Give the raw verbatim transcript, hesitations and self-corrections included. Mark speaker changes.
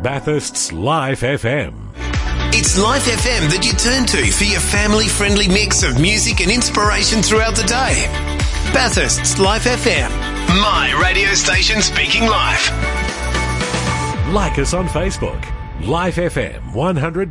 Speaker 1: Bathurst's Life F M.
Speaker 2: It's Life F M that you turn to for your family-friendly mix of music and inspiration throughout the day. Bathurst's Life F M. My radio station speaking life.
Speaker 1: Like us on Facebook. Life F M one hundred